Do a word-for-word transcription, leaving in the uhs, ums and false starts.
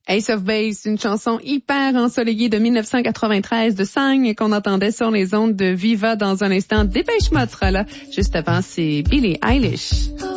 Ace of Base, une chanson hyper ensoleillée de dix-neuf cent quatre-vingt-treize de Sang qu'on entendait sur les ondes de Viva dans un instant. Dépêche-moi de sera là. Juste avant, c'est Billie Eilish.